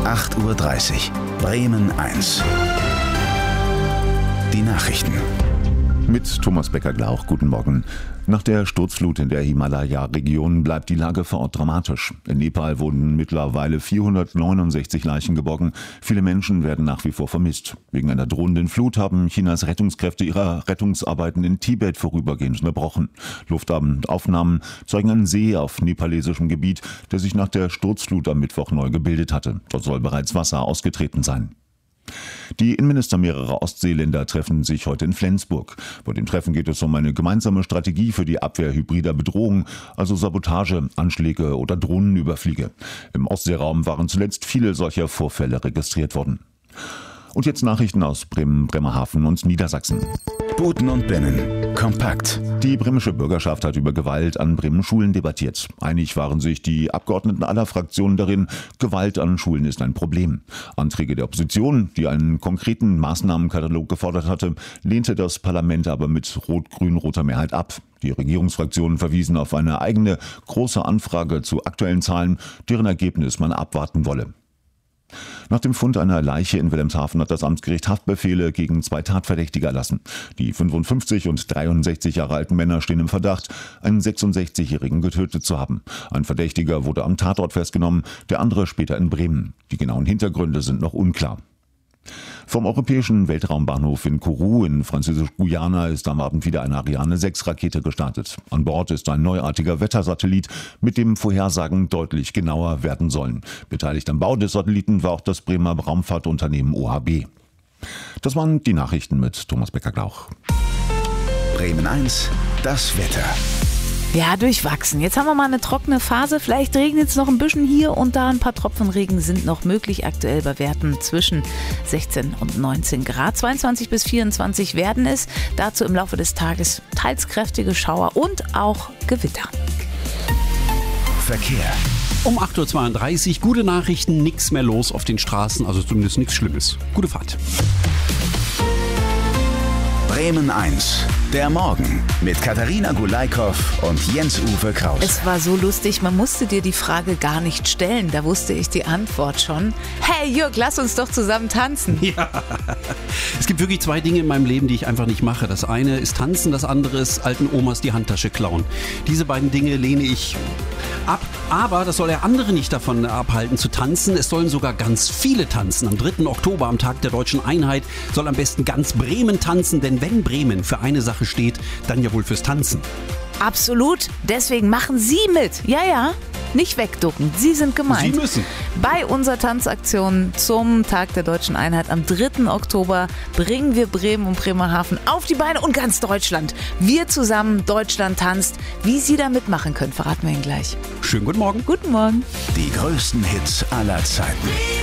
8:30 Uhr. Bremen 1. Die Nachrichten. Mit Thomas Becker-Glauch, guten Morgen. Nach der Sturzflut in der Himalaya-Region bleibt die Lage vor Ort dramatisch. In Nepal wurden mittlerweile 469 Leichen geborgen. Viele Menschen werden nach wie vor vermisst. Wegen einer drohenden Flut haben Chinas Rettungskräfte ihre Rettungsarbeiten in Tibet vorübergehend unterbrochen. Luftaufnahmen zeigen einen See auf nepalesischem Gebiet, der sich nach der Sturzflut am Mittwoch neu gebildet hatte. Dort soll bereits Wasser ausgetreten sein. Die Innenminister mehrerer Ostseeländer treffen sich heute in Flensburg. Bei dem Treffen geht es um eine gemeinsame Strategie für die Abwehr hybrider Bedrohungen, also Sabotage, Anschläge oder Drohnenüberflüge. Im Ostseeraum waren zuletzt viele solcher Vorfälle registriert worden. Und jetzt Nachrichten aus Bremen, Bremerhaven und Niedersachsen. Buten und Binnen. Kompakt. Die bremische Bürgerschaft hat über Gewalt an Bremen Schulen debattiert. Einig waren sich die Abgeordneten aller Fraktionen darin, Gewalt an Schulen ist ein Problem. Anträge der Opposition, die einen konkreten Maßnahmenkatalog gefordert hatte, lehnte das Parlament aber mit rot-grün-roter Mehrheit ab. Die Regierungsfraktionen verwiesen auf eine eigene große Anfrage zu aktuellen Zahlen, deren Ergebnis man abwarten wolle. Nach dem Fund einer Leiche in Wilhelmshaven hat das Amtsgericht Haftbefehle gegen 2 Tatverdächtige erlassen. Die 55 und 63 Jahre alten Männer stehen im Verdacht, einen 66-Jährigen getötet zu haben. Ein Verdächtiger wurde am Tatort festgenommen, der andere später in Bremen. Die genauen Hintergründe sind noch unklar. Vom europäischen Weltraumbahnhof in Kourou in Französisch-Guyana ist am Abend wieder eine Ariane 6 Rakete gestartet. An Bord ist ein neuartiger Wettersatellit, mit dem Vorhersagen deutlich genauer werden sollen. Beteiligt am Bau des Satelliten war auch das Bremer Raumfahrtunternehmen OHB. Das waren die Nachrichten mit Thomas Becker-Glauch. Bremen 1. Das Wetter. Ja, durchwachsen. Jetzt haben wir mal eine trockene Phase. Vielleicht regnet es noch ein bisschen hier und da. Ein paar Tropfen Regen sind noch möglich. Aktuell bei Werten zwischen 16 und 19 Grad. 22 bis 24 werden es. Dazu im Laufe des Tages teils kräftige Schauer und auch Gewitter. Verkehr. Um 8:32 Uhr, gute Nachrichten, nichts mehr los auf den Straßen, also zumindest nichts Schlimmes. Gute Fahrt. Bremen 1. Der Morgen mit Katharina Gulaikow und Jens-Uwe Kraus. Es war so lustig, man musste dir die Frage gar nicht stellen. Da wusste ich die Antwort schon. Hey Jörg, lass uns doch zusammen tanzen. Ja, es gibt wirklich 2 Dinge in meinem Leben, die ich einfach nicht mache. Das eine ist tanzen, das andere ist alten Omas die Handtasche klauen. Diese beiden Dinge lehne ich ab. Aber das soll der andere nicht davon abhalten zu tanzen. Es sollen sogar ganz viele tanzen. Am 3. Oktober, am Tag der Deutschen Einheit, soll am besten ganz Bremen tanzen. Denn wenn Bremen für eine Sache steht, dann ja wohl fürs Tanzen. Absolut. Deswegen machen Sie mit. Ja. Nicht wegducken. Sie sind gemeint. Sie müssen. Bei unserer Tanzaktion zum Tag der Deutschen Einheit am 3. Oktober bringen wir Bremen und Bremerhaven auf die Beine und ganz Deutschland. Wir zusammen, Deutschland tanzt. Wie Sie da mitmachen können, verraten wir Ihnen gleich. Schönen guten Morgen. Guten Morgen. Die größten Hits aller Zeiten.